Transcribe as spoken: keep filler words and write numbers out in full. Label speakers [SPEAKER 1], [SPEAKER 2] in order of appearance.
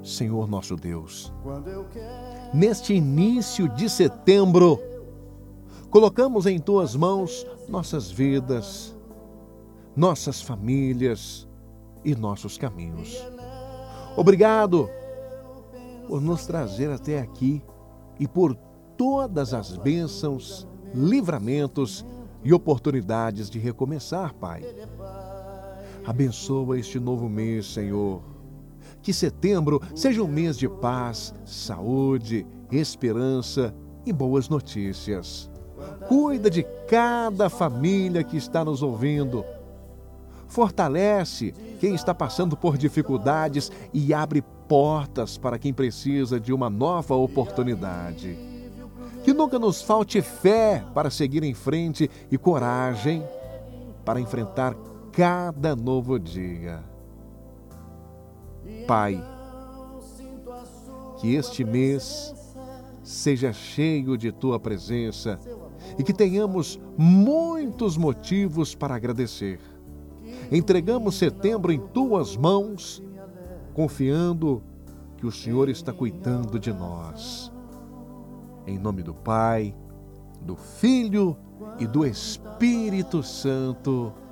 [SPEAKER 1] Senhor nosso Deus, neste início de setembro, colocamos em Tuas mãos nossas vidas, nossas famílias e nossos caminhos. Obrigado por nos trazer até aqui e por todas as bênçãos, livramentos e oportunidades de recomeçar, Pai. Abençoa este novo mês, Senhor. Que setembro seja um mês de paz, saúde, esperança e boas notícias. Cuida de cada família que está nos ouvindo. Fortalece quem está passando por dificuldades e abre portas para quem precisa de uma nova oportunidade. Que nunca nos falte fé para seguir em frente e coragem para enfrentar cada novo dia. Pai, que este mês seja cheio de Tua presença e que tenhamos muitos motivos para agradecer. Entregamos setembro em Tuas mãos, confiando que o Senhor está cuidando de nós. Em nome do Pai, do Filho e do Espírito Santo.